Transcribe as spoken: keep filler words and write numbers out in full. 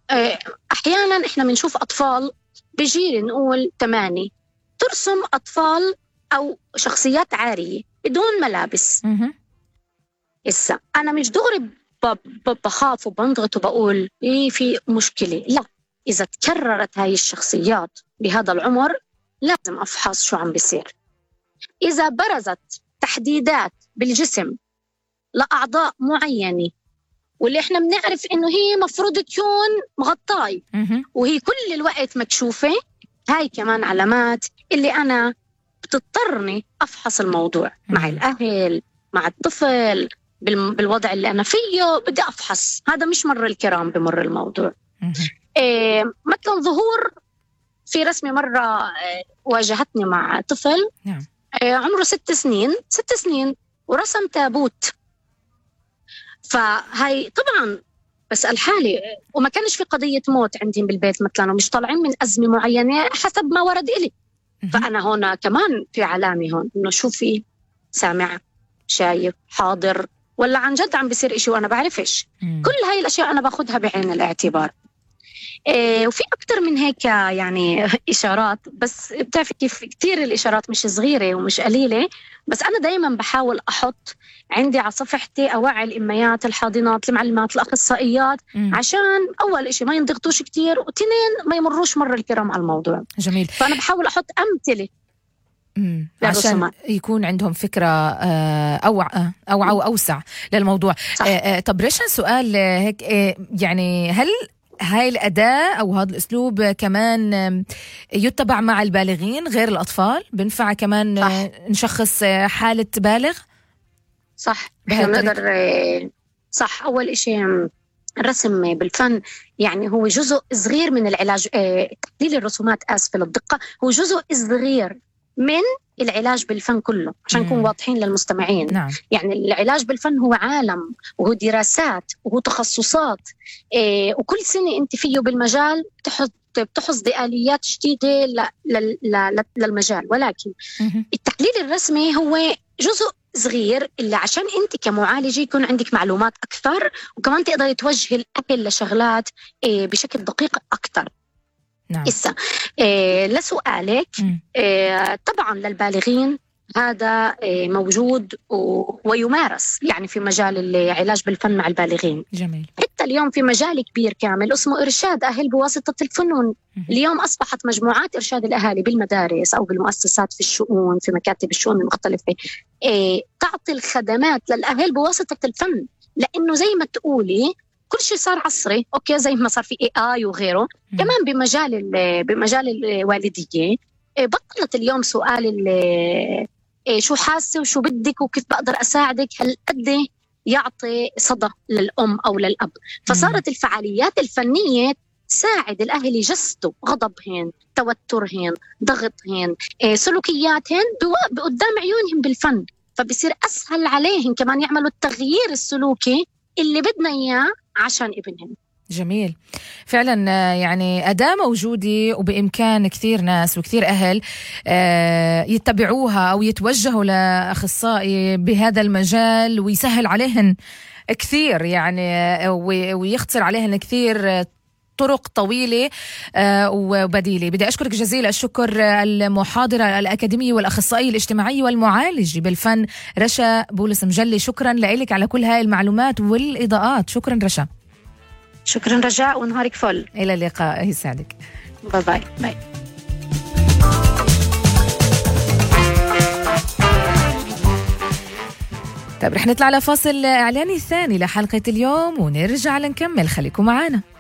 أحيانا إحنا بنشوف أطفال بجيل نقول ثمانية ترسم أطفال أو شخصيات عارية بدون ملابس. إسا أنا مش دغري بخاف وبنضغط وبقول إيه في مشكلة، لا، إذا تكررت هاي الشخصيات بهذا العمر لازم أفحص شو عم بيصير. إذا برزت تحديدات بالجسم لأعضاء معينة واللي إحنا بنعرف إنه هي مفروض تكون مغطاي وهي كل الوقت مكشوفة، هاي كمان علامات اللي أنا بتضطرني أفحص الموضوع مع الأهل، مع الطفل، بالوضع اللي أنا فيه بدي أفحص. هذا مش مر الكرام بمر الموضوع. إيه مثلا ظهور في رسمة مرة إيه واجهتني مع طفل إيه عمره ست سنين ست سنين ورسم تابوت. فهاي طبعا بسأل حالي، وما كانش في قضية موت عندي بالبيت مثلا ومش طالعين من أزمة معينة حسب ما ورد إلي. فأنا هنا كمان في علامة هون إنه شو في سامع شايف حاضر ولا عن جد عم بيصير إشي وأنا بعرفش. كل هاي الأشياء أنا باخدها بعين الاعتبار. إيه وفي أكتر من هيك يعني إشارات، بس بتعرف كيف كتير الإشارات مش صغيرة ومش قليلة، بس أنا دايما بحاول أحط عندي على صفحتي أوعي الإميات، الحاضنات، المعلمات، الأخصائيات، م. عشان أول إشي ما ينضغطوش كتير، وتنين ما يمروش مر الكرام على الموضوع. جميل. فأنا بحاول أحط أمثلة عشان يكون عندهم فكرة أوعى أوعى وأوسع للموضوع. طب رشا سؤال هيك، يعني هل هاي الأداة أو هذا الأسلوب كمان يتبع مع البالغين غير الأطفال؟ بنفع كمان صح. نشخص حالة بالغ؟ صح. نقدر صح. أول إشي الرسم بالفن يعني هو جزء صغير من العلاج. تحليل الرسومات آسف للدقة هو جزء صغير من العلاج بالفن كله عشان نكون واضحين للمستمعين. نعم. يعني العلاج بالفن هو عالم وهو دراسات وهو تخصصات إيه وكل سنة انت فيه بالمجال بتحط بتحصدي آليات جديدة للمجال، ولكن التحليل الرسمي هو جزء صغير اللي عشان انت كمعالجة يكون عندك معلومات أكثر وكمان تقدري توجهي الأهل لشغلات إيه بشكل دقيق أكثر. نعم. إسا إيه لسؤالك إيه طبعا للبالغين هذا إيه موجود ويمارس يعني في مجال العلاج بالفن مع البالغين. جميل. حتى اليوم في مجال كبير كامل اسمه إرشاد أهل بواسطة الفنون. م- اليوم أصبحت مجموعات إرشاد الأهالي بالمدارس أو بالمؤسسات في الشؤون في مكاتب الشؤون المختلفة إيه تعطي الخدمات للأهل بواسطة الفن، لأنه زي ما تقولي كل شيء صار عصري. أوكي زي ما صار في إي آي وغيره. م. كمان بمجال بمجال الوالدية بطلت اليوم سؤال شو حاسة وشو بدك وكيف بقدر أساعدك، هل قد يعطي صدى للأم أو للأب. فصارت م. الفعاليات الفنية تساعد الأهل يجسدوا غضبهن، توترهن، ضغطهن، سلوكياتهن قدام عيونهم بالفن، فبصير أسهل عليهم كمان يعملوا التغيير السلوكي اللي بدنا إياه عشان ابنهم. جميل. فعلا يعني أداة موجودة وبإمكان كثير ناس وكثير أهل يتبعوها أو يتوجهوا لأخصائي بهذا المجال ويسهل عليهن كثير يعني ويختصر عليهن كثير طرق طويلة وبديلة. بدي أشكرك جزيل الشكر المحاضرة الأكاديمية والأخصائية الاجتماعية والمعالجة بالفن رشا بولس مجلي. شكرا لك على كل هاي المعلومات والإضاءات. شكرا رشا. شكرا رجاء ونهارك فل. إلى اللقاء. يسعدك. باي باي باي. طيب رح نطلع لفاصل إعلاني ثاني لحلقة اليوم ونرجع لنكمل. خليكم معانا.